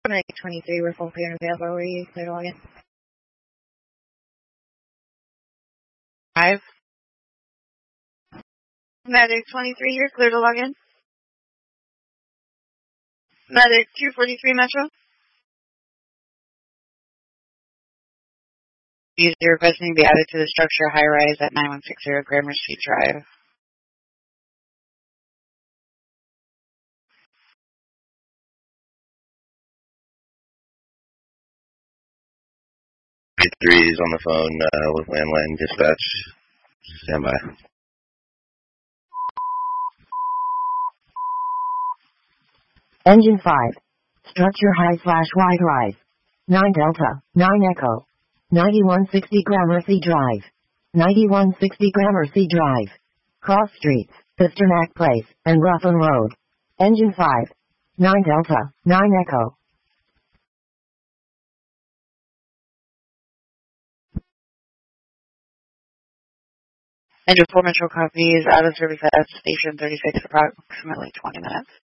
Medic 23, we're full clear and available. Were you clear to log in? 5. Medic 23, you're clear to log in. Medic 243 Metro. User requesting to be added to the structure high rise at 9160 Grammar Street Drive. Three is on the phone with landline dispatch. Stand by. Engine 5. Structure high / wide rise. 9 Delta, 9 Echo. 9160 Gramercy Drive. 9160 Gramercy Drive. Cross Streets, Pasternak Place, and Ruffin Road. Engine 5. 9 Delta, 9 Echo. Engine 4 Metro copies out of service at station 36 approximately 20 minutes.